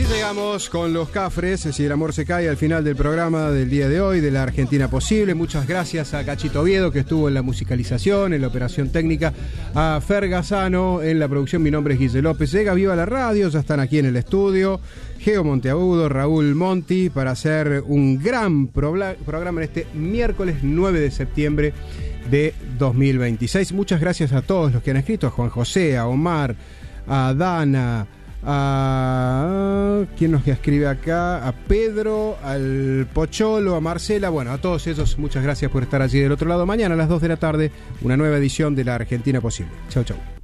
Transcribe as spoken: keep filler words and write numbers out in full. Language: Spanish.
llegamos con los Cafres, si el amor se cae, al final del programa del día de hoy de la Argentina Posible. Muchas gracias a Cachito Oviedo, que estuvo en la musicalización, en la operación técnica, a Fer Gazzano en la producción. Mi nombre es Guille López. Llega Viva la Radio, ya están aquí en el estudio Geo Monteagudo, Raúl Monti, para hacer un gran pro- programa en este miércoles nueve de septiembre de dos mil veintiséis. Muchas gracias a todos los que han escrito, a Juan José, a Omar, a Dana, a... ¿quién nos escribe acá? A Pedro, al Pocholo, a Marcela. Bueno, a todos ellos, muchas gracias por estar allí del otro lado. Mañana a las dos de la tarde, una nueva edición de la Argentina Posible. Chau, chau.